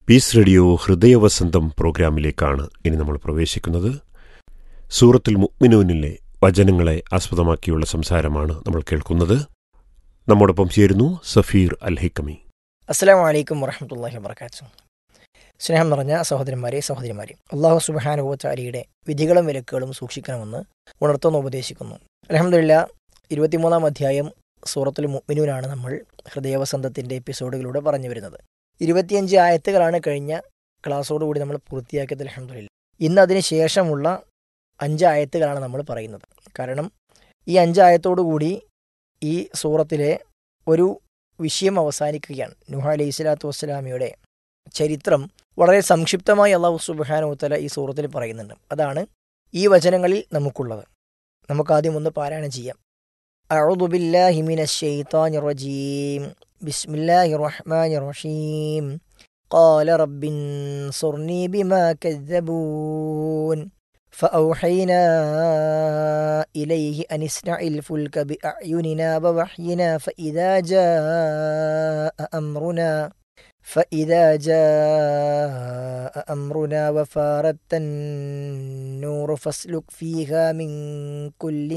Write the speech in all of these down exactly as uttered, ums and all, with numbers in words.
Piece radio ഹൃദയവസന്തം പ്രോഗ്രാമിലേക്കാണ് ഇനി നമ്മൾ പ്രവേശിക്കുന്നത്. സൂറത്തുൽ മുഅ്മിനൂനിലെ വചനങ്ങളെ ആസ്പദമാക്കിയുള്ള സംസാരമാണ് നമ്മൾ കേൾക്കുന്നത്. നമ്മോടൊപ്പം ചേരുന്നു സഫീർ അൽ ഹിക്കമി. അസ്സലാമു അലൈക്കും വറഹ്മത്തുള്ളാഹി വബറകാതുഹു. സ്നേഹം നിറഞ്ഞ സഹോദരന്മാരെ സഹോദരിമാരെ, അല്ലാഹു സുബ്ഹാനഹു വ തആലയുടെ വിധികളും വിലക്കുകളും സൂക്ഷിക്കണമെന്ന് ഉണർത്തുന്നു, ഉപദേശിക്കുന്നു. അൽഹംദുലില്ലാഹ്, ഇരുപത്തിമൂന്നാം അധ്യായം സൂറത്തുൽ മുഅ്മിനൂനാണ് നമ്മൾ ഹൃദയവസന്തത്തിൻ്റെ എപ്പിസോഡുകളിലൂടെ പറഞ്ഞു വരുന്നത്. ഇരുപത്തിയഞ്ച് ആയത്തുകളാണ് കഴിഞ്ഞ ക്ലാസ്സോടുകൂടി നമ്മൾ പൂർത്തിയാക്കിയത്. അൽഹംദുലില്ലാഹ്, ഇന്ന് അതിന് ശേഷമുള്ള അഞ്ച് ആയത്തുകളാണ് നമ്മൾ പറയുന്നത്. കാരണം ഈ അഞ്ച് ആയത്തോടുകൂടി ഈ സൂറത്തിലെ ഒരു വിഷയം അവസാനിക്കുകയാണ്. നൂഹ് അലൈഹി സ്വലാത്തു വസ്സലാമിയുടെ ചരിത്രം വളരെ സംക്ഷിപ്തമായി അല്ലാഹു സുബ്ഹാനഹു വ തആല ഈ സൂറത്തിൽ പറയുന്നുണ്ട്. അതാണ് ഈ വചനങ്ങളിൽ നമുക്കുള്ളത്. നമുക്കാദ്യം ഒന്ന് പാരായണം ചെയ്യാം. അഊദു ബില്ലാഹി മിനശ് ശൈത്വാനിർ റജീം. ബിസ്മില്ലാഹിർ റഹ്മാനിർ റഹീം. ഖാല റബ്ബിൻസുർനി ബിമാ കദ്ദബൂൻ فأوحينا إليه أن اصنع الفلك بأعيننا ووحينا فإذا جاء أمرنا فإذا جاء أمرنا وفارت النور فاسلك فيها من كل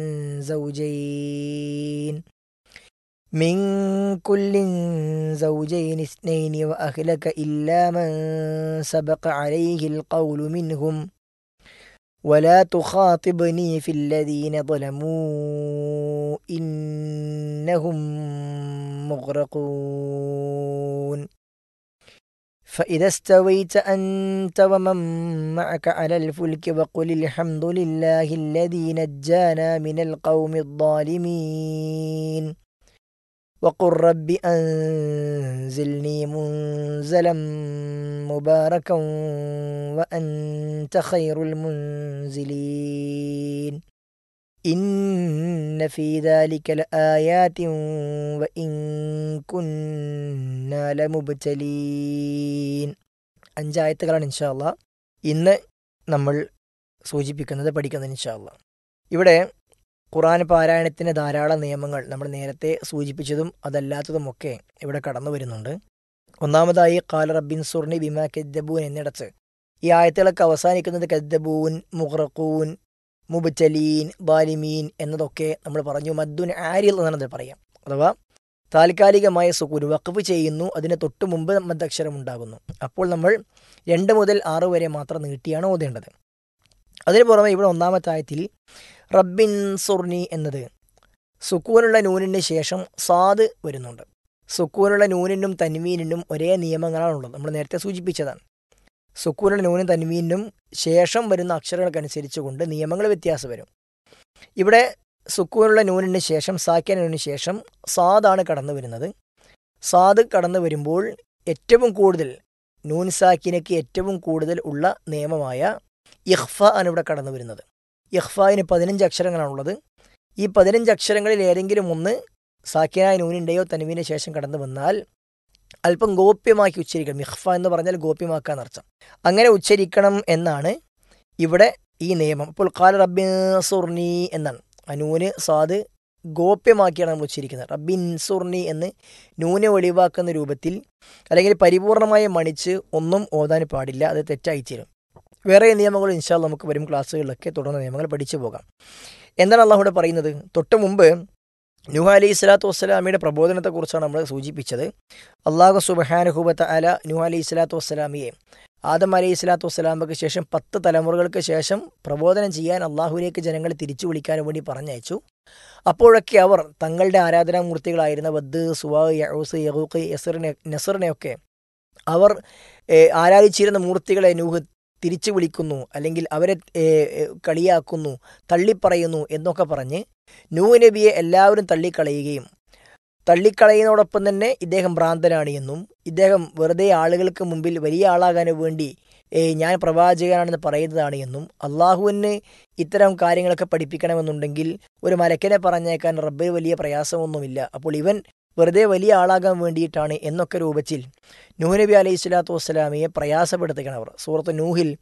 زوجين من كل زوجين اثنين وأهلك إلا من سبق عليه القول منهم ولا تخاطبني في الذين ظلموا إنهم مغرقون فإذا استويت أنت ومن معك على الفلك وقل الحمد لله الذي نجانا من القوم الظالمين وقل رب أنزلني منزلا مباركا وأنت خير المنزلين إن في ذلك لآيات وإن كنا لمبتلين. അഞ്ചായത്തുകളാണ് ഇൻഷാ അല്ലാഹ് ഇന്ന് നമ്മൾ സൂചിപ്പിക്കുന്നത്, പഠിക്കുന്നത് ഇൻഷാ അല്ലാഹ്. ഇവിടെ ഖുർആൻ പാരായണത്തിന് ധാരാളം നിയമങ്ങൾ നമ്മൾ നേരത്തെ സൂചിപ്പിച്ചതും അതല്ലാത്തതുമൊക്കെ ഇവിടെ കടന്നു വരുന്നുണ്ട്. ഒന്നാമതായി ഖാല റബ്ബിൻസുർനി ബിമാ കദ്ദബൂൻ എന്നിടത്ത് ഈ ആയത്തുകളൊക്കെ അവസാനിക്കുന്നത് കദ്ദബൂൻ, മുഗ്റഖൂൻ, മുബ്തലീൻ, ബാലിമീൻ എന്നതൊക്കെ നമ്മൾ പറഞ്ഞു. മദ്ദുൻ ആരിൽ എന്നാണ് പറയാം, അഥവാ താൽക്കാലികമായ സുകൂൻ വഖഫ് ചെയ്യുന്നു, അതിന് തൊട്ട് മുമ്പ് മദ്ദക്ഷരം ഉണ്ടാകുന്നു. അപ്പോൾ നമ്മൾ രണ്ട് മുതൽ ആറ് വരെ മാത്രം നീട്ടിയാണ് ഓതേണ്ടത്. അതിന് പുറമെ ഇവിടെ ഒന്നാമത്തെ ആയത്തിൽ റബ്ബിൻസുർനി എന്നത് സുക്കൂനുള്ള നൂനിന് ശേഷം സാദ് വരുന്നുണ്ട്. സുക്കൂനുള്ള നൂനിനും തൻവീനിനും ഒരേ നിയമങ്ങളാണുള്ളത്, നമ്മൾ നേരത്തെ സൂചിപ്പിച്ചതാണ്. സുക്കൂനുള്ള നൂനും തൻവീനും ശേഷം വരുന്ന അക്ഷരങ്ങൾക്കനുസരിച്ച് കൊണ്ട് നിയമങ്ങൾ വ്യത്യാസം വരും. ഇവിടെ സുക്കൂനുള്ള നൂനിന് ശേഷം സാക്കിന നൂനിന് ശേഷം സാദാണ് കടന്നു വരുന്നത്. സാദ് കടന്നു വരുമ്പോൾ ഏറ്റവും കൂടുതൽ നൂൻ സാക്കിനയ്ക്ക് ഏറ്റവും കൂടുതൽ ഉള്ള നിയമമായ ഇഖ്ഫ ആണ് ഇവിടെ കടന്നു വരുന്നത്. ഇഖ്ഫായിന് പതിനഞ്ച് അക്ഷരങ്ങളാണുള്ളത്. ഈ പതിനഞ്ച് അക്ഷരങ്ങളിൽ ഏതെങ്കിലും ഒന്ന് സാക്കിനായ നൂനിൻ്റെയോ തൻവീന് ശേഷം കടന്നു വന്നാൽ അല്പം ഗോപ്യമാക്കി ഉച്ചരിക്കണം. ഇഖ്ഫ എന്ന് പറഞ്ഞാൽ ഗോപ്യമാക്കാൻ അർത്ഥം. അങ്ങനെ ഉച്ചരിക്കണം എന്നാണ് ഇവിടെ ഈ നിയമം. അപ്പോൾ ഖാല റബ്ബിൻസുർനി എന്നാണ്. ആ നൂന് സാദ് ഗോപ്യമാക്കിയാണ് നമ്മൾ ഉച്ചരിക്കുന്നത്. റബ്ബിൻസുർനി എന്ന് നൂനെ ഒഴിവാക്കുന്ന രൂപത്തിൽ അല്ലെങ്കിൽ പരിപൂർണമായി മണിച്ച് ഒന്നും ഓതാൻ പാടില്ല, അത് തെറ്റായിത്തീരും. വേറെ നിയമങ്ങൾ ഇൻഷാ അല്ലാഹ് നമുക്ക് വരും ക്ലാസ്സുകളിലൊക്കെ തുടർന്ന നിയമങ്ങൾ പഠിച്ചു പോകാം. എന്താണ് അല്ലാഹു ഇവിടെ പറയുന്നത്? തൊട്ട് മുമ്പ് നൂഹ് അലൈഹി സ്വലാത്തു വസ്സലാമിയുടെ പ്രബോധനത്തെക്കുറിച്ചാണ് നമ്മൾ സൂചിപ്പിച്ചത്. അല്ലാഹു സുബ്ഹാനഹു വ തആല നൂഹ് അലൈഹി സ്വലാത്തു വസ്സലാമിയെ ആദം അലൈഹി സ്വലാത്തു വസ്സലാമക്ക് ശേഷം പത്ത് തലമുറകൾക്ക് ശേഷം പ്രബോധനം ചെയ്യാൻ അള്ളാഹുവിലേക്ക് ജനങ്ങളെ തിരിച്ചു വിളിക്കാൻ വേണ്ടി പറഞ്ഞയച്ചു. അപ്പോഴൊക്കെ അവർ തങ്ങളുടെ ആരാധനാമൂർത്തികളായിരുന്ന വദ്, സുവാ, യഊസ്, യഗൂഖ്, യസറിനെ നസറിനെയൊക്കെ അവർ ആരാധിച്ചിരുന്ന മൂർത്തികളെ നൂഹ് തിരിച്ചു വിളിക്കുന്നു, അല്ലെങ്കിൽ അവരെ കളിയാക്കുന്നു, തള്ളിപ്പറയുന്നു എന്നൊക്കെ പറഞ്ഞ് നൂഹ് നബിയെ എല്ലാവരും തള്ളിക്കളയുകയും തള്ളിക്കളയുന്നതോടൊപ്പം തന്നെ ഇദ്ദേഹം ഭ്രാന്തനാണ് എന്നും ഇദ്ദേഹം വെറുതെ ആളുകൾക്ക് മുമ്പിൽ വലിയ ആളാകാൻ വേണ്ടി ഞാൻ പ്രവാചകനാണെന്ന് പറയുന്നതാണ് എന്നും അള്ളാഹുവിന് ഇത്തരം കാര്യങ്ങളൊക്കെ പഠിപ്പിക്കണമെന്നുണ്ടെങ്കിൽ ഒരു മലക്കിനെ പറഞ്ഞേക്കാൻ റബ്ബിന് വലിയ പ്രയാസമൊന്നുമില്ല, അപ്പോൾ ഇവൻ വെറുതെ വലിയ ആളാകാൻ വേണ്ടിയിട്ടാണ് എന്നൊക്കെ രൂപത്തിൽ നൂഹ് നബി അലൈഹി സ്വലാത്തു വസ്സലാമിയെ പ്രയാസപ്പെടുത്തുകയാണ് അവർ. സൂറത്ത് നൂഹിൽ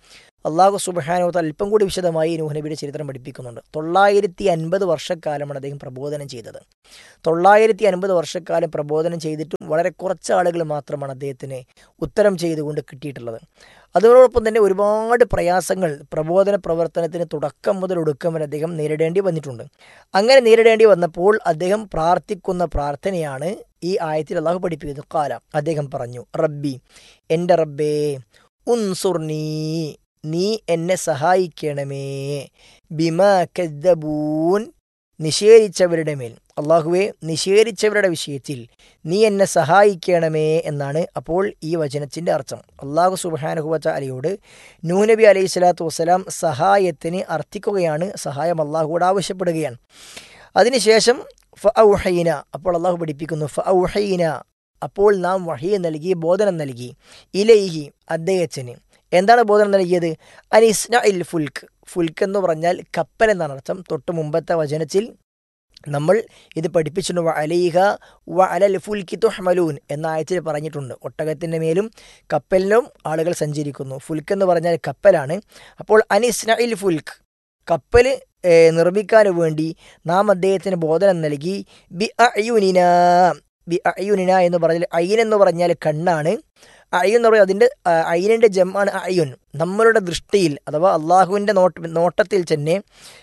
അള്ളാഹു സുബ്ഹാനഹു വ തആല അല്പം കൂടി വിശദമായി നൂഹ് നബിയുടെ ചരിത്രം പഠിപ്പിക്കുന്നുണ്ട്. തൊള്ളായിരത്തി അൻപത് വർഷക്കാലമാണ് അദ്ദേഹം പ്രബോധനം ചെയ്തത്. തൊള്ളായിരത്തി അൻപത് വർഷക്കാലം പ്രബോധനം ചെയ്തിട്ടും വളരെ കുറച്ച് ആളുകൾ മാത്രമാണ് അദ്ദേഹത്തിന് ഉത്തരം ചെയ്തുകൊണ്ട് കിട്ടിയിട്ടുള്ളത്. അതോടൊപ്പം തന്നെ ഒരുപാട് പ്രയാസങ്ങൾ പ്രബോധന പ്രവർത്തനത്തിന് തുടക്കം മുതൽ ഒടുക്കം വരെ അദ്ദേഹം നേരിടേണ്ടി വന്നിട്ടുണ്ട്. അങ്ങനെ നേരിടേണ്ടി വന്നപ്പോൾ അദ്ദേഹം പ്രാർത്ഥിക്കുന്ന പ്രാർത്ഥനയാണ് ഈ ആയത്തിൽ അള്ളാഹു പഠിപ്പിക്കുന്നത്. ഖാല, അദ്ദേഹം പറഞ്ഞു, റബ്ബി, എൻ്റെ റബ്ബേ, ഉൻസുർനീ, നീ എന്നെ സഹായിക്കണമേ, ബിമാ കദ്ദബൂൻ, നിഷേധിച്ചവരുടെ മേൽ. അള്ളാഹുവെ, നിഷേധിച്ചവരുടെ വിഷയത്തിൽ നീ എന്നെ സഹായിക്കണമേ എന്നാണ് അപ്പോൾ ഈ വചനത്തിൻ്റെ അർത്ഥം. അള്ളാഹു സുബ്ഹാനഹു വ തആലയോട് നൂഹ് നബി അലൈഹി സ്വലാത്തു വസ്സലാം സഹായത്തിന് അർത്ഥിക്കുകയാണ്, സഹായം അള്ളാഹുവോട് ആവശ്യപ്പെടുകയാണ്. അതിനുശേഷം ഫഔഹൈന, അപ്പോൾ അള്ളാഹു പഠിപ്പിക്കുന്നു, ഫഔഹൈന, അപ്പോൾ നാം വഹീ നൽകി, ബോധനം നൽകി, ഇലൈഹി, അദ്ദേഹത്തിന്. എന്താണ് ബോധനം നൽകിയത്? അനിസ്നഇൽ ഫുൽക്ക്. ഫുൽക്ക് എന്ന് പറഞ്ഞാൽ കപ്പൽ എന്നാണ് അർത്ഥം. തൊട്ട് മുമ്പത്തെ വചനത്തിൽ നമ്മൾ ഇത് പഠിപ്പിച്ചിട്ടുണ്ട്. വ അലൈഹ വ അലൽ ഫുൽക്കി തുഹ്മലൂൻ എന്ന ആയത്തിൽ പറഞ്ഞിട്ടുണ്ട്. ഒട്ടകത്തിൻ്റെ മേലും കപ്പലിനും ആളുകൾ സഞ്ചരിക്കുന്നു. ഫുൽക്ക് എന്ന് പറഞ്ഞാൽ കപ്പലാണ്. അപ്പോൾ അനിസ്നഇൽ ഫുൽക്ക്, കപ്പൽ നിർമ്മിക്കാൻ വേണ്ടി നാം അദ്ദേഹത്തിന് ബോധനം നൽകി. ബി അയുനിന, ബി അയുനിന എന്ന് പറഞ്ഞാൽ അയിൻ എന്ന് പറഞ്ഞാൽ കണ്ണാണ്. അയ്യൻ എന്ന് പറയുന്നത് അതിൻ്റെ അയിനിൻ്റെ ജമാണ് അയ്യുൻ. നമ്മളുടെ ദൃഷ്ടിയിൽ അഥവാ അള്ളാഹുവിൻ്റെ നോട്ട നോട്ടത്തിൽ തന്നെ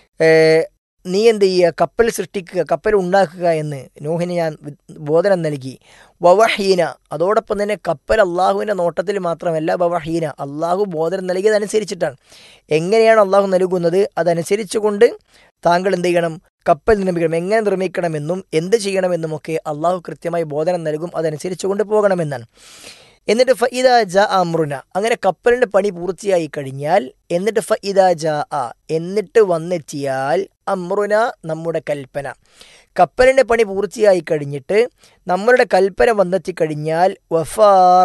നീ എന്ത് ചെയ്യുക, കപ്പൽ സൃഷ്ടിക്കുക, കപ്പൽ ഉണ്ടാക്കുക എന്ന് നൂഹിന് ഞാൻ ബോധനം നൽകി. വവഹീന, അതോടൊപ്പം തന്നെ കപ്പൽ അള്ളാഹുവിൻ്റെ നോട്ടത്തിൽ മാത്രമല്ല, വവഹീന, അള്ളാഹു ബോധനം നൽകിയതനുസരിച്ചിട്ടാണ്. എങ്ങനെയാണ് അള്ളാഹു നൽകുന്നത് അതനുസരിച്ച് കൊണ്ട് താങ്കൾ എന്ത് ചെയ്യണം, കപ്പൽ നിർമ്മിക്കണം, എങ്ങനെ നിർമ്മിക്കണമെന്നും എന്ത് ചെയ്യണമെന്നുമൊക്കെ അള്ളാഹു കൃത്യമായി ബോധനം നൽകും. അതനുസരിച്ച് കൊണ്ട് പോകണമെന്നാണ്. എന്നിട്ട് ഫ ഇദാ ജാ അമ്രുന, അങ്ങനെ കപ്പലിൻ്റെ പണി പൂർത്തിയായി കഴിഞ്ഞാൽ, എന്നിട്ട് ഫ ഇദാ ജാ അ, എന്നിട്ട് വന്നെത്തിയാൽ, അമ്രുന, നമ്മുടെ കൽപ്പന. കപ്പലിൻ്റെ പണി പൂർത്തിയായി കഴിഞ്ഞിട്ട് നമ്മളുടെ കൽപ്പന വന്നെത്തി കഴിഞ്ഞാൽ, വഫാറ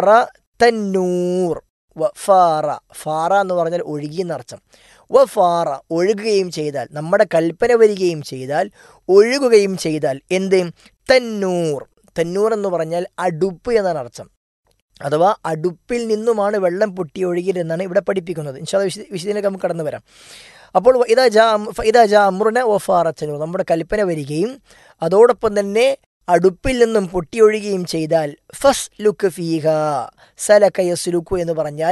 തന്നൂർ, വഫാറ, ഫാറ എന്ന് പറഞ്ഞാൽ ഒഴുകി എന്നർത്ഥം. വഫാറ, ഒഴുകുകയും ചെയ്താൽ, നമ്മുടെ കൽപ്പന വരികയും ചെയ്താൽ, ഒഴുകുകയും ചെയ്താൽ, എന്ത്, തന്നൂർ. തന്നൂർ എന്ന് പറഞ്ഞാൽ അടുപ്പ് എന്നാണ് അർത്ഥം. അഥവാ അടുപ്പിൽ നിന്നുമാണ് വെള്ളം പൊട്ടി ഒഴുകിയതെന്നാണ് ഇവിടെ പഠിപ്പിക്കുന്നത്. ഇൻഷാ അല്ലാഹ് വിശദ വിശദീകരണത്തിലേക്ക് നമുക്ക് കടന്നു വരാം. അപ്പോൾ ഇതാ ജാ ഇതാ ജാ അമ്രുന വഫാറത്തനൂർ, നമ്മുടെ കൽപ്പന വരികയും അതോടൊപ്പം തന്നെ അടുപ്പിൽ നിന്നും പൊട്ടിയൊഴുകുകയും ചെയ്താൽ, ഫസ് ലുക്ക് ഫീഹ, സലക യസ്ലുക്കു എന്ന് പറഞ്ഞാൽ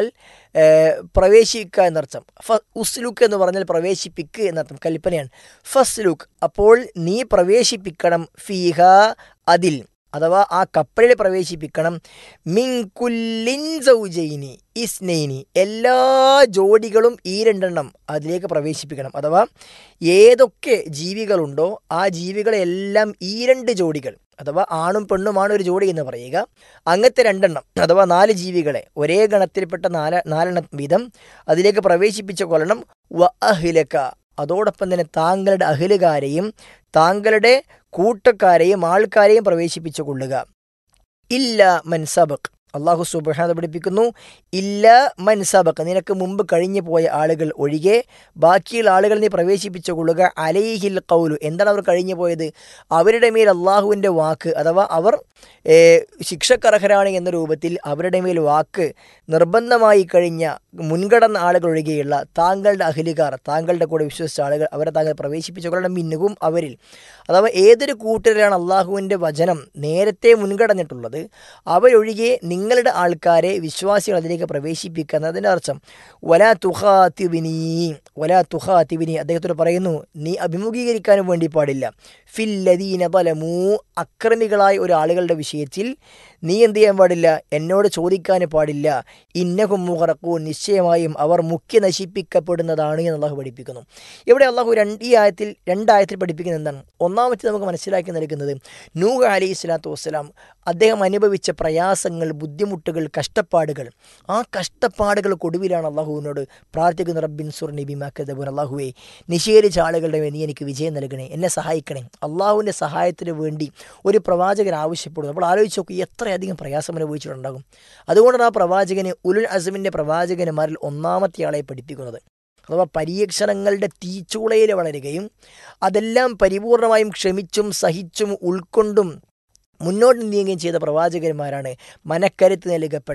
പ്രവേശിക്കുക എന്നർത്ഥം. ഫ ഉസ്ലുക്ക് എന്ന് പറഞ്ഞാൽ പ്രവേശിപ്പിക്കുക എന്നർത്ഥം, കൽപ്പനയാണ്. ഫസ് ലുക്ക്, അപ്പോൾ നീ പ്രവേശിപ്പിക്കണം, ഫീഹ, അതിൽ, അഥവാ ആ കപ്പലിൽ പ്രവേശിപ്പിക്കണം, മിൻ കുല്ലിൻ സൗജൈനി ഇസ്നൈനി, എല്ലാ ജോഡികളും ഈ രണ്ടെണ്ണം അതിലേക്ക് പ്രവേശിപ്പിക്കണം. അഥവാ ഏതൊക്കെ ജീവികളുണ്ടോ ആ ജീവികളെല്ലാം ഈ രണ്ട് ജോഡികൾ, അഥവാ ആണും പെണ്ണുമാണ് ഒരു ജോഡി എന്ന് പറയുക, അങ്ങനത്തെ രണ്ടെണ്ണം അഥവാ നാല് ജീവികളെ ഒരേ ഗണത്തിൽപ്പെട്ട നാല് നാലെണ്ണം വീതം അതിലേക്ക് പ്രവേശിപ്പിച്ച കൊള്ളണം. വ അഹ്ലക, അതോടൊപ്പം തന്നെ താങ്കളുടെ അഹ്ലുകാരെയും താങ്കളുടെ കൂട്ടക്കാരെയും ആൾക്കാരെയും പ്രവേശിപ്പിച്ചു കൊള്ളുക. ഇല്ല മൻ സബഖ്, അള്ളാഹു സുബ്ഹാനഹു പഠിപ്പിക്കുന്നു, ഇല്ല മൻ സബഖ്, നിനക്ക് മുമ്പ് കഴിഞ്ഞു പോയ ആളുകൾ ഒഴികെ ബാക്കിയുള്ള ആളുകൾ നീ പ്രവേശിപ്പിച്ചു കൊള്ളുക. അലൈഹിൽ ഖൗലു, എന്താണ് അവർ കഴിഞ്ഞു പോയത്, അവരുടെ മേൽ അള്ളാഹുവിൻ്റെ വാക്ക്, അഥവാ അവർ ശിക്ഷക്കർഹരാണ് എന്ന രൂപത്തിൽ അവരുടെ മേൽ വാക്ക് നിർബന്ധമായി കഴിഞ്ഞ മുൻകടന്ന ആളുകൾ ഒഴികെയുള്ള താങ്കളുടെ അഹ്ലുകാർ, താങ്കളുടെ കൂടെ വിശ്വസിച്ച ആളുകൾ, അവരെ താങ്കൾ പ്രവേശിപ്പിച്ചു കൊള്ളണം. മിന്നുകും, അവരിൽ, അഥവാ ഏതൊരു കൂട്ടരിലാണ് അള്ളാഹുവിൻ്റെ വചനം നേരത്തെ മുൻകടന്നിട്ടുള്ളത് അവരൊഴികെ നിങ്ങളുടെ ആൾക്കാരെ, വിശ്വാസികൾ അതിലേക്ക് പ്രവേശിപ്പിക്കുക എന്നതിൻ്റെ അർത്ഥം. വലാ തുഹാത്തിബിനി, വലാ തുഹാത്തിബിനി, അദ്ദേഹത്തോട് പറയുന്നു, നീ അഭിമുഖീകരിക്കാനും വേണ്ടി പാടില്ല. ഫില്ലദീന ളലമൂ, അക്രമികളായ ഒരു ആളുകളുടെ വിഷയത്തിൽ നീ എന്ത് ചെയ്യാൻ പാടില്ല, എന്നോട് ചോദിക്കാൻ പാടില്ല. ഇന്നഹും മുഗറഖൂൻ, നിശ്ചയമായും അവർ മുഖ്യ നശിപ്പിക്കപ്പെടുന്നതാണ് എന്ന് അള്ളാഹു പഠിപ്പിക്കുന്നു. ഇവിടെ അള്ളാഹു രണ്ട് ഈ ആയത്തിൽ രണ്ടായത്തിൽ പഠിപ്പിക്കുന്നത് എന്താണ്? ഒന്നാമത്തെ നമുക്ക് മനസ്സിലാക്കി നൽകുന്നത്, നൂഹ് അലൈഹി സ്വലാത്തു വസ്സലാം അദ്ദേഹം അനുഭവിച്ച പ്രയാസങ്ങൾ, ബുദ്ധിമുട്ടുകൾ, കഷ്ടപ്പാടുകൾ, ആ കഷ്ടപ്പാടുകൾക്കൊടുവിലാണ് അള്ളാഹുവിനോട് പ്രാർത്ഥിക്കുന്ന, റബ്ബിൻ സുർനി ബിമാ കദബൂൻ, അള്ളാഹുവേ നിഷേധിച്ച ആളുകളുടെ നീ എനിക്ക് വിജയം നൽകണേ, എന്നെ സഹായിക്കണേ. അള്ളാഹുവിൻ്റെ സഹായത്തിന് വേണ്ടി ഒരു പ്രവാചകൻ ആവശ്യപ്പെടുന്നു. അപ്പോൾ ആലോചിച്ച് നോക്കൂ, എത്രയധികം പ്രയാസം അനുഭവിച്ചിട്ടുണ്ടാകും. അതുകൊണ്ടാണ് ആ പ്രവാചകന് ഉലുൽ അസ്മിൻ്റെ പ്രവാചകന്മാരിൽ ഒന്നാമത്തെ ആളെ പഠിപ്പിക്കുന്നത്. അഥവാ പരീക്ഷണങ്ങളുടെ തീച്ചൂളയിൽ വളരുകയും അതെല്ലാം പരിപൂർണമായും ക്ഷമിച്ചും സഹിച്ചും ഉൾക്കൊണ്ടും മുന്നോട്ട് നീങ്ങുകയും ചെയ്ത പ്രവാചകന്മാരാണ് മനക്കരുത്ത് നൽകപ്പെട്ട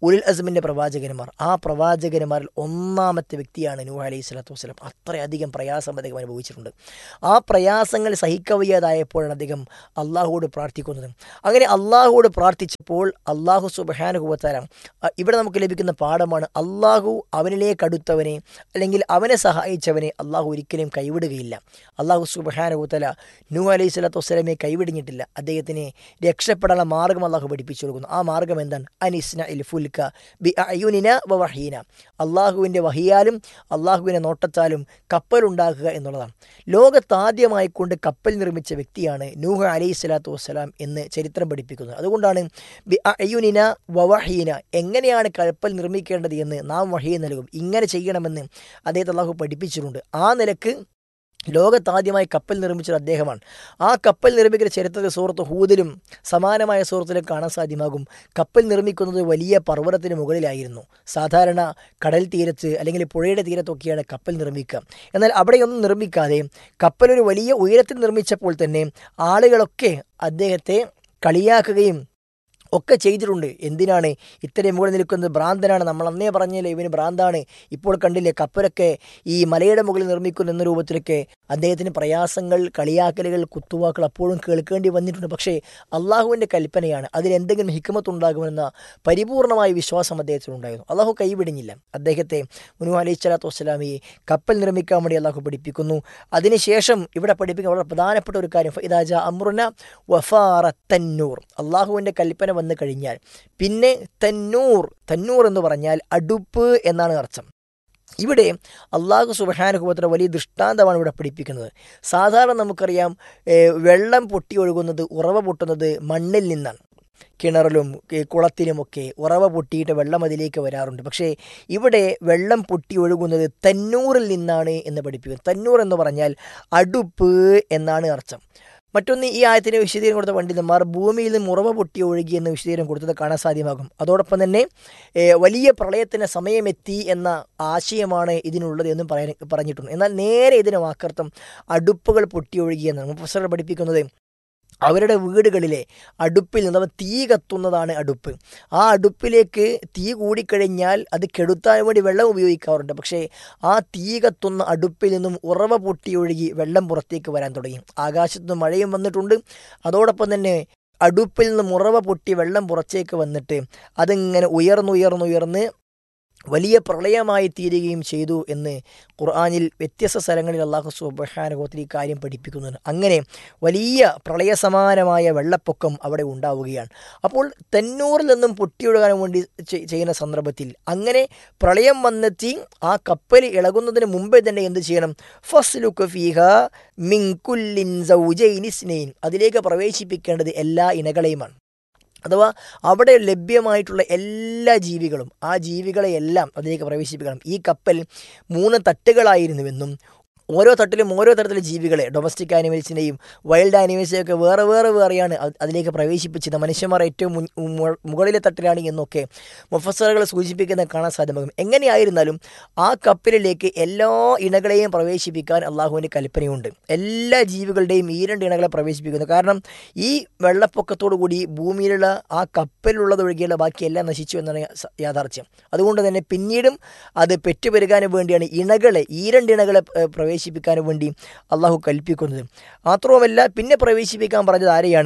ഉലുൽ അസ്മിൻ്റെ പ്രവാചകന്മാർ, ആ പ്രവാചകന്മാരിൽ ഒന്നാമത്തെ വ്യക്തിയാണ് നൂഹ് അലൈഹി സ്വലാത്തു വസ്സലാം. അത്രയധികം പ്രയാസം അദ്ദേഹം അനുഭവിച്ചിട്ടുണ്ട്. ആ പ്രയാസങ്ങൾ സഹിക്കവയ്യാതായപ്പോഴാണ് അദ്ദേഹം അള്ളാഹുവോട് പ്രാർത്ഥിക്കുന്നത്. അങ്ങനെ അള്ളാഹുവോട് പ്രാർത്ഥിച്ചപ്പോൾ അള്ളാഹു സുബ്ഹാനഹു വ തആല, ഇവിടെ നമുക്ക് ലഭിക്കുന്ന പാഠമാണ്, അള്ളാഹു അവനിലേക്ക് അടുത്തവനെ അല്ലെങ്കിൽ അവനെ സഹായിച്ചവനെ അള്ളാഹു ഒരിക്കലും കൈവിടുകയില്ല. അള്ളാഹു സുബ്ഹാനഹു വ തആല നൂഹ് അലൈഹി സ്വലാത്തു വസ്സലാമെ കൈവിടിഞ്ഞിട്ടില്ല. അദ്ദേഹത്തിന് രക്ഷപ്പെടാനുള്ള മാർഗ്ഗം അള്ളാഹു പഠിപ്പിച്ചു കൊടുക്കുന്നു. ആ മാർഗ്ഗം എന്താണ്? അനിസ്നഇൽ ഫുൽക ബി അയുനിന വ വഹീന, അള്ളാഹുവിൻ്റെ വഹിയാലും അള്ളാഹുവിൻ്റെ നോട്ടത്താലും കപ്പലുണ്ടാക്കുക എന്നുള്ളതാണ്. ലോകത്താദ്യമായി കൊണ്ട് കപ്പൽ നിർമ്മിച്ച വ്യക്തിയാണ് നൂഹ് അലൈഹി സ്വലാത്തു വസ്സലാം എന്ന് ചരിത്രം പഠിപ്പിക്കുന്നത്. അതുകൊണ്ടാണ് ബി അയുനിന വ വഹീന, എങ്ങനെയാണ് കപ്പൽ നിർമ്മിക്കേണ്ടത് എന്ന് നാം വഹീ നൽകും, ഇങ്ങനെ ചെയ്യണമെന്ന് അദ്ദേഹത്തെ അള്ളാഹു പഠിപ്പിച്ചിട്ടുണ്ട്. ആ നിലക്ക് ലോകത്താദ്യമായി കപ്പൽ നിർമ്മിച്ചത് അദ്ദേഹമാണ്. ആ കപ്പൽ നിർമ്മിക്കുന്ന ചരിത്രത്തിൽ സൂറത്ത് ഹൂദിലും സമാനമായ സൂറത്തിലും കാണാൻ സാധ്യമാകും. കപ്പൽ നിർമ്മിക്കുന്നത് വലിയ പർവ്വതത്തിന് മുകളിലായിരുന്നു. സാധാരണ കടൽ തീരത്ത് അല്ലെങ്കിൽ പുഴയുടെ തീരത്തൊക്കെയാണ് കപ്പൽ നിർമ്മിക്കുക. എന്നാൽ അവിടെയൊന്നും നിർമ്മിക്കാതെ കപ്പലൊരു വലിയ ഉയരത്തിൽ നിർമ്മിച്ചപ്പോൾ തന്നെ ആളുകളൊക്കെ അദ്ദേഹത്തെ കളിയാക്കുകയും ഒക്കെ ചെയ്തിട്ടുണ്ട്. എന്തിനാണ് ഇത്രയും മുകളിൽ നിൽക്കുന്നത്? ഭ്രാന്തനാണ്. നമ്മൾ അന്നേ പറഞ്ഞില്ലേ ഇവന് ഭ്രാന്താണ്. ഇപ്പോൾ കണ്ടില്ലേ കപ്പലൊക്കെ ഈ മലയുടെ മുകളിൽ നിർമ്മിക്കുന്നു എന്ന രൂപത്തിലൊക്കെ അദ്ദേഹത്തിന് പ്രയാസങ്ങൾ, കളിയാക്കലുകൾ, കുത്തുവാക്കൾ അപ്പോഴും കേൾക്കേണ്ടി വന്നിട്ടുണ്ട്. പക്ഷേ അള്ളാഹുവിൻ്റെ കൽപ്പനയാണ്, അതിലെന്തെങ്കിലും ഹിക്മത്ത് ഉണ്ടാകുമെന്ന പരിപൂർണമായ വിശ്വാസം അദ്ദേഹത്തിനുണ്ടായിരുന്നു. അള്ളാഹു കൈവിടിഞ്ഞില്ല. അദ്ദേഹത്തെ നൂഹ് അലൈഹി സ്വലാത്തു വസ്സലാമിയെ കപ്പൽ നിർമ്മിക്കാൻ വേണ്ടി അള്ളാഹു പഠിപ്പിക്കുന്നു. അതിനുശേഷം ഇവിടെ പഠിപ്പിക്കുന്ന വളരെ പ്രധാനപ്പെട്ട ഒരു കാര്യം, ഫഇദാ ജാ അംറുന വഫാറ തന്നൂർ, അള്ളാഹുവിൻ്റെ കൽപ്പന വന്നു കഴിഞ്ഞാൽ പിന്നെ തന്നൂർ, തന്നൂർ എന്ന് പറഞ്ഞാൽ അടുപ്പ് എന്നാണ് അർത്ഥം. ഇവിടെ അള്ളാഹു സുബ്ഹാനഹു വ തആല വലിയ ദൃഷ്ടാന്തമാണ് ഇവിടെ പഠിപ്പിക്കുന്നത്. സാധാരണ നമുക്കറിയാം വെള്ളം പൊട്ടി ഒഴുകുന്നത്, ഉറവ പൊട്ടുന്നത് മണ്ണിൽ നിന്നാണ്. കിണറിലും കുളത്തിലുമൊക്കെ ഉറവ പൊട്ടിയിട്ട് വെള്ളം അതിലേക്ക് വരാറുണ്ട്. പക്ഷേ ഇവിടെ വെള്ളം പൊട്ടി ഒഴുകുന്നത് തന്നൂറിൽ നിന്നാണ് എന്ന് പഠിപ്പിക്കുന്നു. തന്നൂർ എന്ന് പറഞ്ഞാൽ അടുപ്പ് എന്നാണ് അർത്ഥം. മറ്റൊന്ന്, ഈ ആയത്തിന് വിശദീകരണം കൊടുത്ത പണ്ഡിതന്മാർ ഭൂമിയിൽ നിന്ന് ഉറവ പൊട്ടി ഒഴുകി എന്ന് വിശദീകരണം കൊടുത്തത് കാണാൻ സാധ്യമാകും. അതോടൊപ്പം തന്നെ വലിയ പ്രളയത്തിന് സമയമെത്തി എന്ന ആശയമാണ് ഇതിനുള്ളത് എന്നും പറയാൻ പറഞ്ഞിട്ടുണ്ട്. എന്നാൽ നേരെ ഇതിന് വാക്കർത്ഥം അടുപ്പുകൾ പൊട്ടി ഒഴുകി എന്നാണ് മുഫസ്സിറുകൾ പഠിപ്പിക്കുന്നത്. അവരുടെ വീടുകളിലെ അടുപ്പിൽ നിന്ന് തീ കത്തുന്നതാണ് അടുപ്പ്. ആ അടുപ്പിലേക്ക് തീ കൂടിക്കഴിഞ്ഞാൽ അത് കെടുത്താൻ വേണ്ടി വെള്ളം ഉപയോഗിക്കാറുണ്ട്. പക്ഷേ ആ തീ കത്തുന്ന അടുപ്പിൽ നിന്നും ഉറവ പൊട്ടി ഒഴുകി വെള്ളം പുറത്തേക്ക് വരാൻ തുടങ്ങി. ആകാശത്ത് നിന്ന് മഴയും വന്നിട്ടുണ്ട്. അതോടൊപ്പം തന്നെ അടുപ്പിൽ നിന്നും ഉറവ പൊട്ടി വെള്ളം പുറത്തേക്ക് വന്നിട്ട് അതിങ്ങനെ ഉയർന്നുയർന്നുയർന്ന് വലിയ പ്രളയമായി തീരുകയും ചെയ്തു എന്ന് ഖുർആനിൽ വ്യത്യസ്ത സ്ഥലങ്ങളിൽ അല്ലാഹു സുബ്ഹാനഹു വ തആല ഈ കാര്യം പഠിപ്പിക്കുന്നുണ്ട്. അങ്ങനെ വലിയ പ്രളയസമാനമായ വെള്ളപ്പൊക്കം അവിടെ ഉണ്ടാവുകയാണ്. അപ്പോൾ തന്നൂറിൽ നിന്നും പൊട്ടിയൊഴുകാൻ വേണ്ടി ചെയ്യുന്ന സന്ദർഭത്തിൽ അങ്ങനെ പ്രളയം വന്നെത്തി ആ കപ്പൽ ഇളകുന്നതിന് മുമ്പേ തന്നെ എന്ത് ചെയ്യണം? ഫസ്ലുക ഫീഹാ മിൻ കുല്ലിൻ സൗജൈനി ഇസ്നൈൻ, അതിലേക്ക് പ്രവേശിപ്പിക്കേണ്ടത് എല്ലാ ഇണകളെയുമാണ്. അഥവാ അവിടെ ലഭ്യമായിട്ടുള്ള എല്ലാ ജീവികളും ആ ജീവികളെയെല്ലാം അതിലേക്ക് പ്രവേശിപ്പിക്കണം. ഈ കപ്പൽ മൂന്ന് തട്ടുകളായിരുന്നുവെന്നും ഓരോ തട്ടിലും ഓരോ തരത്തിലുള്ള ജീവികളെ, ഡൊമസ്റ്റിക് ആനിമൽസിനെയും വൈൽഡ് ആനിമൽസിനെയും ഒക്കെ വേറെ വേറെ വേറെയാണ് അതിലേക്ക് പ്രവേശിപ്പിച്ചത്. മനുഷ്യന്മാർ ഏറ്റവും മുകളിലെ തട്ടിലാണ് എന്നൊക്കെ മുഫസ്സിറുകൾ സൂചിപ്പിക്കുന്നത് കാണാൻ സാധ്യമാകും. എങ്ങനെയായിരുന്നാലും ആ കപ്പലിലേക്ക് എല്ലാ ഇണകളെയും പ്രവേശിപ്പിക്കാൻ അള്ളാഹുവിൻ്റെ കൽപ്പനയുണ്ട്. എല്ലാ ജീവികളുടെയും ഈ രണ്ട് ഇണകളെ പ്രവേശിപ്പിക്കുന്നു. കാരണം ഈ വെള്ളപ്പൊക്കത്തോടു കൂടി ഭൂമിയിലുള്ള ആ കപ്പലിലുള്ളതൊഴികെയുള്ള ബാക്കിയെല്ലാം നശിച്ചു എന്നാണ് യാഥാർത്ഥ്യം. അതുകൊണ്ട് തന്നെ പിന്നീടും അത് പെറ്റുപെരുകാനും വേണ്ടിയാണ് ഇണകളെ, ഈ രണ്ട് ഇണകളെ പ്രവേശിപ്പിക്കാൻ വേണ്ടി അള്ളാഹു കൽപ്പിക്കുന്നത്. മാത്രവുമല്ല പിന്നെ പ്രവേശിപ്പിക്കാൻ പറഞ്ഞത് ആരെയാണ്?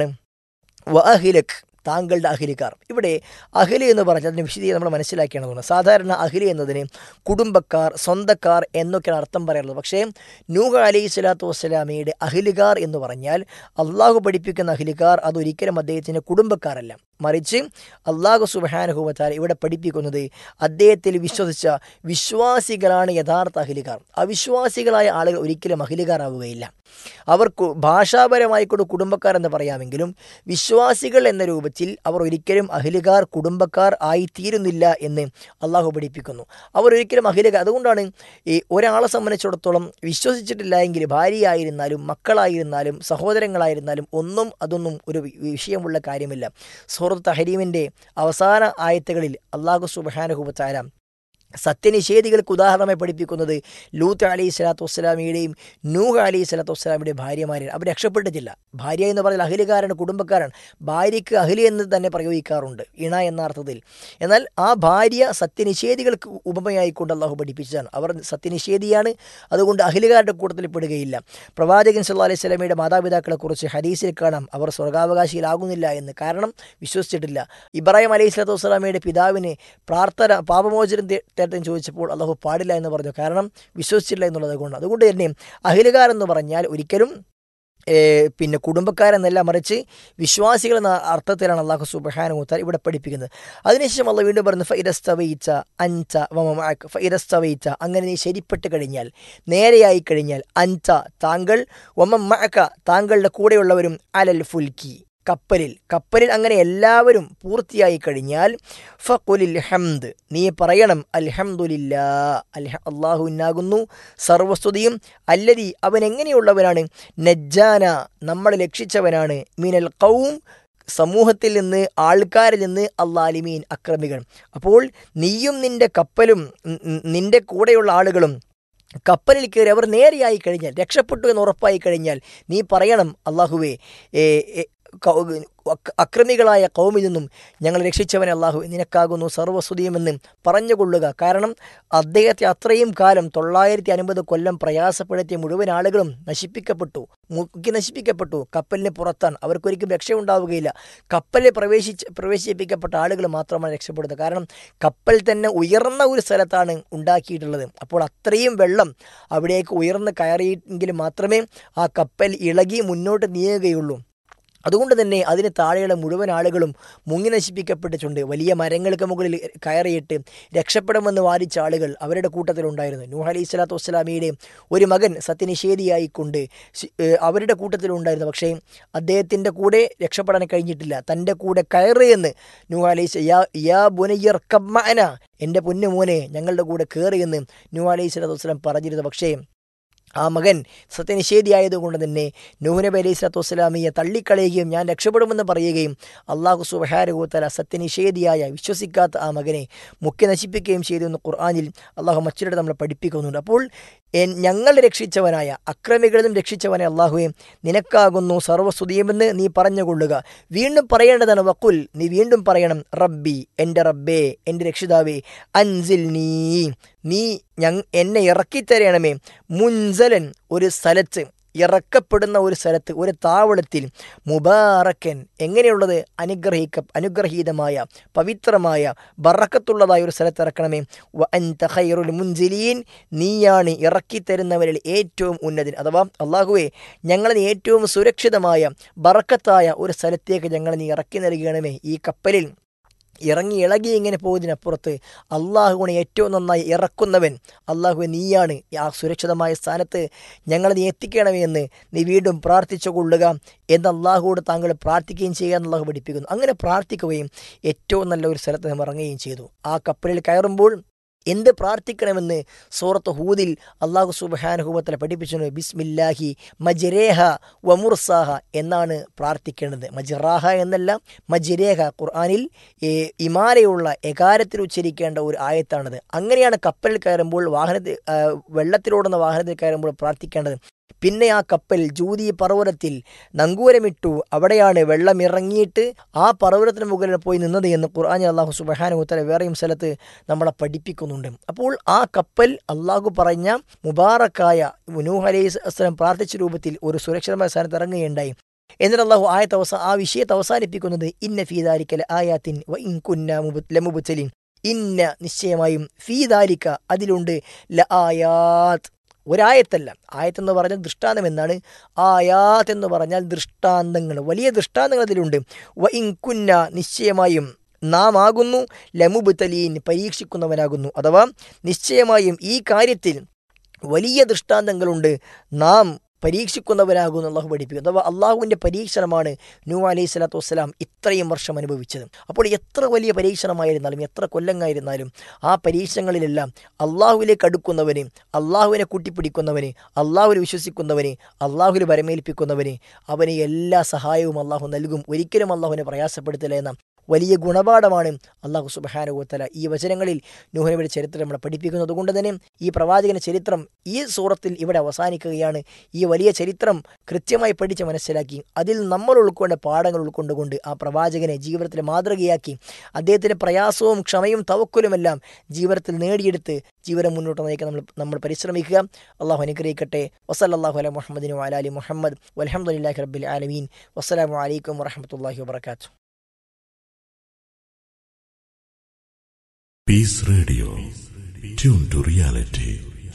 വഅഹ്ലക്, താങ്കളുടെ അഹ്ലിക്കാർ. ഇവിടെ അഹ്ലി എന്ന് പറഞ്ഞാൽ അതിന് വിശദീകരണം നമ്മൾ മനസ്സിലാക്കേണ്ടതാണ്. സാധാരണ അഹ്ലി എന്നതിന് കുടുംബക്കാർ, സ്വന്തക്കാർ എന്നൊക്കെയാണ് അർത്ഥം പറയാറുള്ളത്. പക്ഷേ നൂഹ് അലൈഹി സ്വലാത്തു വസ്സലാമയുടെ അഹ്ലിക്കാർ എന്ന് പറഞ്ഞാൽ അള്ളാഹു പഠിപ്പിക്കുന്ന അഹ്ലിക്കാർ അതൊരിക്കലും അദ്ദേഹത്തിൻ്റെ കുടുംബക്കാരല്ല. മറിച്ച് അള്ളാഹു സുബ്ഹാനഹു വ തആല ഇവിടെ പഠിപ്പിക്കുന്നത് അദ്ദേഹത്തിൽ വിശ്വസിച്ച വിശ്വാസികളാണ് യഥാർത്ഥ അഹ്ലിക്കാർ. അവിശ്വാസികളായ ആളുകൾ ഒരിക്കലും അഹ്ലിക്കാർ ആവുകയില്ല. അവർക്ക് ഭാഷാപരമായിക്കൊണ്ട് കുടുംബക്കാർ എന്ന് പറയാമെങ്കിലും വിശ്വാസികൾ എന്ന രൂപത്തിൽ അവർ ഒരിക്കലും അഹ്ലിക്കാർ, കുടുംബക്കാർ ആയിത്തീരുന്നില്ല എന്ന് അള്ളാഹു പഠിപ്പിക്കുന്നു. അവർ ഒരിക്കലും അഹ്ലിക്കാർ. അതുകൊണ്ടാണ് ഈ ഒരാളെ സംബന്ധിച്ചിടത്തോളം വിശ്വസിച്ചിട്ടില്ല എങ്കിൽ ഭാര്യയായിരുന്നാലും മക്കളായിരുന്നാലും സഹോദരങ്ങളായിരുന്നാലും ഒന്നും അതൊന്നും ഒരു വിഷയമുള്ള കാര്യമില്ല. സൂറത്ത് തഹരീമിൻ്റെ അവസാന ആയത്തുകളിൽ അള്ളാഹു സുബ്ഹാനഹു വ തആല സത്യനിഷേധികൾക്ക് ഉദാഹരണമായി പഠിപ്പിക്കുന്നത് ലൂത്ത് അലൈഹി സ്വലാത്തു വസ്സലാമിയുടെയും നൂഹ് അലൈഹി സ്വലാത്തു വസ്സലാമിയുടെയും ഭാര്യമാരെയാണ്. അവർ രക്ഷപ്പെട്ടിട്ടില്ല. ഭാര്യ എന്ന് പറഞ്ഞാൽ അഹിലുകാരാണ്, കുടുംബക്കാരാണ്. ഭാര്യയ്ക്ക് അഹിലി എന്ന് തന്നെ പ്രയോഗിക്കാറുണ്ട്, ഇണ എന്ന അർത്ഥത്തിൽ. എന്നാൽ ആ ഭാര്യ സത്യനിഷേധികൾക്ക് ഉപമയായിക്കൊണ്ട് അള്ളാഹു പഠിപ്പിച്ചതാണ്. അവർ സത്യനിഷേധിയാണ്, അതുകൊണ്ട് അഹിലുകാരുടെ കൂട്ടത്തിൽ പെടുകയില്ല. പ്രവാചകൻ സല്ലല്ലാഹു അലൈഹി വസല്ലമയുടെ മാതാപിതാക്കളെക്കുറിച്ച് ഹദീസിൽ കാണാം അവർ സ്വർഗാവകാശിയിലാകുന്നില്ല എന്ന്. കാരണം വിശ്വസിച്ചിട്ടില്ല. ഇബ്രാഹിം അലൈഹി സ്വലാത്തു വസ്സലാമയുടെ പിതാവിന് പ്രാർത്ഥന പാപമോചനം തേട്ടം ചോദിച്ചപ്പോൾ അള്ളാഹു പാടില്ല എന്ന് പറഞ്ഞു. കാരണം വിശ്വസിച്ചില്ല എന്നുള്ളത് കൊണ്ട്. അതുകൊണ്ട് തന്നെ അഹിലുകാരെന്ന് പറഞ്ഞാൽ ഒരിക്കലും പിന്നെ കുടുംബക്കാരെന്നല്ല, മറിച്ച് വിശ്വാസികൾ എന്ന അർത്ഥത്തിലാണ് അള്ളാഹു സുബ്ഹാനഹു വ തആല ഇവിടെ പഠിപ്പിക്കുന്നത്. അതിനുശേഷം അള്ളാഹു വീണ്ടും പറഞ്ഞു ഫഇദസ്തവൈത അൻത വമഅക ഫഇദസ്തവൈത, അങ്ങനെ നീ ശരിപ്പെട്ട് കഴിഞ്ഞാൽ, നേരെയായി കഴിഞ്ഞാൽ, അൻത താങ്കൾ, വമഅക താങ്കളുടെ കൂടെയുള്ളവരും, അലൽ ഫുൽക്കി കപ്പലിൽ കപ്പലിൽ അങ്ങനെ എല്ലാവരും പൂർത്തിയായി കഴിഞ്ഞാൽ, ഫഖുലിൽ ഹംദ് നീ പറയണം അൽഹംദുലില്ലാ, അൽഹ അല്ലാഹുവിനാകുന്നു സർവസ്തുതിയും, അല്ലദി അവൻ എങ്ങനെയുള്ളവനാണ്, നജ്ജാന നമ്മളെ രക്ഷിച്ചവനാണ്, മിനൽ ഖൗം സമൂഹത്തിൽ നിന്ന്, ആൾക്കാരിൽ നിന്ന്, അല്ലാലിമീൻ അക്രമികൾ. അപ്പോൾ നീയും നിന്റെ കപ്പലും നിന്റെ കൂടെയുള്ള ആളുകളും കപ്പലിൽ കയറി അവർ നേരെയായി കഴിഞ്ഞാൽ, രക്ഷപ്പെട്ടു എന്ന് ഉറപ്പായി കഴിഞ്ഞാൽ, നീ പറയണം അല്ലാഹുവേ അക്രമികളായ കൗമിൽ നിന്നും ഞങ്ങൾ രക്ഷിച്ചവൻ അല്ലാഹു നിനക്കാകുന്നു സർവ്വസ്തുതിയുമെന്ന് പറഞ്ഞുകൊള്ളുക. കാരണം അദ്ദേഹത്തെ അത്രയും കാലം തൊള്ളായിരത്തി അൻപത് കൊല്ലം പ്രയാസപ്പെടുത്തിയ മുഴുവൻ ആളുകളും നശിപ്പിക്കപ്പെട്ടു, മുക്കി നശിപ്പിക്കപ്പെട്ടു. കപ്പലിന് പുറത്താണ്, അവർക്കൊരിക്കലും രക്ഷയുണ്ടാവുകയില്ല. കപ്പലിൽ പ്രവേശിച്ച് പ്രവേശിപ്പിക്കപ്പെട്ട ആളുകൾ മാത്രമാണ് രക്ഷപ്പെടുന്നത്. കാരണം കപ്പൽ തന്നെ ഉയർന്ന ഒരു സ്ഥലത്താണ് ഉണ്ടാക്കിയിട്ടുള്ളത്. അപ്പോൾ അത്രയും വെള്ളം അവിടേക്ക് ഉയർന്ന് കയറിയെങ്കിൽ മാത്രമേ ആ കപ്പൽ ഇളകി മുന്നോട്ട് നീങ്ങുകയുള്ളൂ. അതുകൊണ്ട് തന്നെ അതിന് താഴെയുള്ള മുഴുവൻ ആളുകളും മുങ്ങി നശിപ്പിക്കപ്പെട്ടിട്ടുണ്ട്. വലിയ മരങ്ങൾക്ക് മുകളിൽ കയറിയിട്ട് രക്ഷപ്പെടുമെന്ന് വാദിച്ച ആളുകൾ അവരുടെ കൂട്ടത്തിലുണ്ടായിരുന്നു. നൂഹ് അലൈഹി സ്വലാത്തു വസ്സലാമിയുടെ ഒരു മകൻ സത്യനിഷേധിയായിക്കൊണ്ട് അവരുടെ കൂട്ടത്തിലുണ്ടായിരുന്നു. പക്ഷേ അദ്ദേഹത്തിൻ്റെ കൂടെ രക്ഷപ്പെടാൻ കഴിഞ്ഞിട്ടില്ല. തൻ്റെ കൂടെ കയറിയെന്ന് നൂഹ് അലൈഹി യാ യാ ബുനയ്യർകബ് മഅന, എൻ്റെ പൊന്നു മോനെ ഞങ്ങളുടെ കൂടെ കയറിയെന്ന് നൂഹ് അലൈഹി സ്വലാത്തു വസ്സലാം പറഞ്ഞിരുന്നു. പക്ഷേ ആ മകൻ സത്യനിഷേധിയായതുകൊണ്ട് തന്നെ നൂഹ് നബി അലൈഹി സ്വലാത്തു വസ്സലാമിയെ തള്ളിക്കളയുകയും ഞാൻ രക്ഷപ്പെടുമെന്ന് പറയുകയും അള്ളാഹു സുബ്ഹാനഹു വ തആല സത്യനിഷേധിയായ വിശ്വസിക്കാത്ത ആ മകനെ മുക്കി നശിപ്പിക്കുകയും ചെയ്തു എന്ന് ഖുർആനിൽ അള്ളാഹു മറ്റൊരിടത്ത് നമ്മളെ പഠിപ്പിക്കുന്നുണ്ട്. അപ്പോൾ ഞങ്ങൾ രക്ഷിച്ചവനായ അക്രമികളിലും രക്ഷിച്ചവനായ അള്ളാഹുവെ നിനക്കാകുന്നു സർവ്വസ്തുതിയുമെന്ന് നീ പറഞ്ഞുകൊള്ളുക. വീണ്ടും പറയേണ്ടതാണ് വഖുൽ, നീ വീണ്ടും പറയണം റബ്ബി എൻ്റെ റബ്ബേ എൻ്റെ രക്ഷിതാവേ, അൻസിൽ നീ നീ ഞ എന്നെ ഇറക്കിത്തരണമേ, മുൻസലൻ ഒരു സ്ഥലത്ത്, ഇറക്കപ്പെടുന്ന ഒരു സ്ഥലത്ത്, ഒരു താവളത്തിൽ, മുബാറക്കൻ എങ്ങനെയുള്ളത്, അനുഗ്രഹിക്ക അനുഗ്രഹീതമായ പവിത്രമായ ബറക്കത്തുള്ളതായ ഒരു സ്ഥലത്ത് ഇറക്കണമേ. വ അൻത ഖൈറുൽ മുൻസിലീൻ നീയാണ് ഇറക്കിത്തരുന്നവരിൽ ഏറ്റവും ഉന്നതൻ. അഥവാ അള്ളാഹുവേ ഞങ്ങളെ ഏറ്റവും സുരക്ഷിതമായ ബറക്കത്തായ ഒരു സ്ഥലത്തേക്ക് ഞങ്ങളെ നീ ഇറക്കി നൽകണമേ. ഈ കപ്പലിൽ ഇറങ്ങി ഇളകി ഇങ്ങനെ പോകുന്നതിനപ്പുറത്ത് അള്ളാഹുവിനെ ഏറ്റവും നന്നായി ഇറക്കുന്നവൻ അള്ളാഹു നീയാണ്. ആ സുരക്ഷിതമായ സ്ഥാനത്ത് ഞങ്ങളെ നീ എത്തിക്കണമേ എന്ന് നീ വീണ്ടും പ്രാർത്ഥിച്ചു കൊള്ളുക എന്ന് അള്ളാഹുവോട് താങ്കൾ പ്രാർത്ഥിക്കുകയും ചെയ്യുക എന്ന് അള്ളാഹു പഠിപ്പിക്കുന്നു. അങ്ങനെ പ്രാർത്ഥിക്കുകയും ഏറ്റവും നല്ല ഒരു സ്ഥലത്ത് നാം ഇറങ്ങുകയും ചെയ്തു. ആ കപ്പലിൽ കയറുമ്പോൾ എന്ത് പ്രാർത്ഥിക്കണമെന്ന് സൂറത്ത് ഹൂദിൽ അള്ളാഹു സുബ്ഹാനഹു വ തആല പഠിപ്പിച്ചു. ബിസ്മില്ലാഹി മജ്രേഹ വ മുർസാഹ എന്നാണ് പ്രാർത്ഥിക്കേണ്ടത്. മജ്റാഹ എന്നല്ല, മജ്രേഹ. ഖുർആനിൽ ഇമാരയുള്ള എകാരത്തിൽ ഉച്ചരിക്കേണ്ട ഒരു ആയത്താണത്. അങ്ങനെയാണ് കപ്പലിൽ കയറുമ്പോൾ, വാഹനത്തിൽ വെള്ളത്തിലോടുന്ന വാഹനത്തിൽ കയറുമ്പോൾ പ്രാർത്ഥിക്കേണ്ടത്. പിന്നെ ആ കപ്പൽ ജൂതി പർവ്വതത്തിൽ നങ്കൂരമിട്ടു, അവിടെയാണ് വെള്ളം ഇറങ്ങിയിട്ട് ആ പർവ്വതത്തിന് മുകളിൽ പോയി നിന്നത് എന്ന് ഖുർആനിൽ അല്ലാഹു സുബ്ഹാനഹു വ തആല വേറെയും സ്ഥലത്ത് നമ്മളെ പഠിപ്പിക്കുന്നുണ്ട്. അപ്പോൾ ആ കപ്പൽ അള്ളാഹു പറഞ്ഞ മുബാറക്കായ നൂഹ് അലൈഹി സ്വലാം പ്രാർത്ഥിച്ച രൂപത്തിൽ ഒരു സുരക്ഷിതമായ സ്ഥാനത്ത് ഇറങ്ങുകയുണ്ടായി. എന്നിട്ട് അള്ളാഹു ആയത്ത് അവസാ ആ വിഷയത്തെ അവസാനിപ്പിക്കുന്നത് ഇന്ന ഫീ ദാലിക ലആയാത്തിൻ വ ഇൻ കുന്നാ ലമുബ്തലിൻ, ഇന്ന നിശ്ചയമായും ഫീ ദാലിക അതിലുണ്ട് ലആയാത്ത്, ഒരായത്തല്ല, ആയത്തെന്ന് പറഞ്ഞാൽ ദൃഷ്ടാന്തം എന്നാണ്. ആയാത്ത് എന്ന് പറഞ്ഞാൽ ദൃഷ്ടാന്തങ്ങൾ, വലിയ ദൃഷ്ടാന്തങ്ങൾ അതിലുണ്ട്. വ ഇൻ കുന്ന നിശ്ചയമായും നാം ആകുന്നു ലമുബ്തലീൻ പരീക്ഷിക്കുന്നവനാകുന്നു. അഥവാ നിശ്ചയമായും ഈ കാര്യത്തിൽ വലിയ ദൃഷ്ടാന്തങ്ങളുണ്ട്, നാം പരീക്ഷിക്കുന്നവനാകുന്നു അള്ളാഹു പഠിപ്പിക്കുന്നു. അഥവാ അള്ളാഹുവിൻ്റെ പരീക്ഷണമാണ് നൂഹ് അലൈഹി സ്വലാത്തു വസ്സലാം ഇത്രയും വർഷം അനുഭവിച്ചത്. അപ്പോൾ എത്ര വലിയ പരീക്ഷണമായിരുന്നാലും എത്ര കൊല്ലങ്ങളായിരുന്നാലും ആ പരീക്ഷണങ്ങളിലെല്ലാം അള്ളാഹുവിലേക്ക് അടുക്കുന്നവന്, അള്ളാഹുവിനെ കൂട്ടിപ്പിടിക്കുന്നവന്, അള്ളാഹുവിൽ വിശ്വസിക്കുന്നവന്, അള്ളാഹുവിൽ വരമേൽപ്പിക്കുന്നവന് അവന് എല്ലാ സഹായവും അള്ളാഹു നൽകും. ഒരിക്കലും അള്ളാഹുവിനെ പ്രയാസപ്പെടുത്തില്ല എന്ന വലിയ ഗുണപാഠമാണ് അല്ലാഹു സുബ്ഹാനഹു വ തആല ഈ വചനങ്ങളിൽ നൂഹ് നബിയുടെ ചരിത്രം നമ്മളെ പഠിപ്പിക്കുന്നത്. അതുകൊണ്ട് തന്നെ ഈ പ്രവാചകന്റെ ചരിത്രം ഈ സൂറത്തിൽ ഇവിടെ അവസാനിക്കുകയാണ്. ഈ വലിയ ചരിത്രം കൃത്യമായി പഠിച്ച് മനസ്സിലാക്കി അതിൽ നമ്മൾ ഉൾക്കൊണ്ട പാഠങ്ങൾ ഉൾക്കൊണ്ടുകൊണ്ട് ആ പ്രവാചകനെ ജീവിതത്തിൽ മാതൃകയാക്കി അദ്ദേഹത്തിൻ്റെ പ്രയാസവും ക്ഷമയും തവക്കുലുമെല്ലാം ജീവിതത്തിൽ നേടിയെടുത്ത് ജീവിതം മുന്നോട്ട് നയിക്കാൻ നമ്മൾ നമ്മൾ പരിശ്രമിക്കുക. അള്ളാഹു അനുഗ്രഹിക്കട്ടെ. വസല്ലല്ലാഹു അലാ മുഹമ്മദിൻ വഅലാ ആലി മുഹമ്മദ് വൽഹംദുലില്ലാഹി റബ്ബിൽ ആലമീൻ. വസ്സലാമു അലൈക്കും വറഹ്മത്തുള്ളാഹി വബറകാതുഹു. Peace Radio. Tune to reality.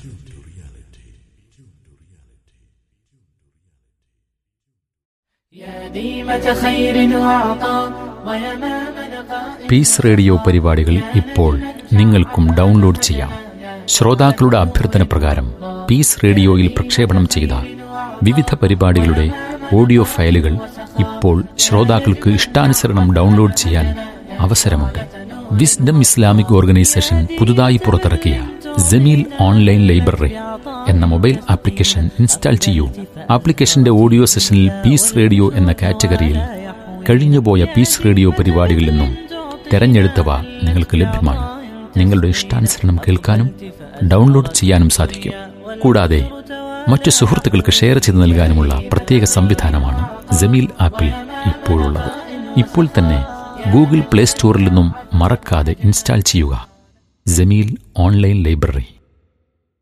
Piece radio പരിപാടികൾ ഇപ്പോൾ നിങ്ങൾക്കും ഡൗൺലോഡ് ചെയ്യാം. ശ്രോതാക്കളുടെ അഭ്യർത്ഥന പ്രകാരം പീസ് റേഡിയോയിൽ പ്രക്ഷേപണം ചെയ്ത വിവിധ പരിപാടികളുടെ ഓഡിയോ ഫയലുകൾ ഇപ്പോൾ ശ്രോതാക്കൾക്ക് ഇഷ്ടാനുസരണം ഡൗൺലോഡ് ചെയ്യാൻ അവസരമുണ്ട്. വിസ്ഡം ഇസ്ലാമിക് ഓർഗനൈസേഷൻ പുതുതായി പുറത്തിറക്കിയ ജമീൽ ഓൺലൈൻ ലൈബ്രറി എന്ന മൊബൈൽ ആപ്ലിക്കേഷൻ ഇൻസ്റ്റാൾ ചെയ്യൂ. ആപ്ലിക്കേഷന്റെ ഓഡിയോ സെഷനിൽ പീസ് റേഡിയോ എന്ന കാറ്റഗറിയിൽ കഴിഞ്ഞുപോയ പീസ് റേഡിയോ പരിപാടികളിൽ നിന്നും തെരഞ്ഞെടുത്തവ നിങ്ങൾക്ക് ലഭ്യമാണ്. നിങ്ങളുടെ ഇഷ്ടാനുസരണം കേൾക്കാനും ഡൗൺലോഡ് ചെയ്യാനും സാധിക്കും. കൂടാതെ മറ്റു സുഹൃത്തുക്കൾക്ക് ഷെയർ ചെയ്ത് നൽകാനുമുള്ള പ്രത്യേക സംവിധാനമാണ് ജമീൽ ആപ്പിൽ ഇപ്പോഴുള്ളത്. ഇപ്പോൾ തന്നെ ഗൂഗിൾ പ്ലേ സ്റ്റോറിൽ നിന്നും മറക്കാതെ ഇൻസ്റ്റാൾ ചെയ്യുക ജമീൽ ഓൺലൈൻ ലൈബ്രറി.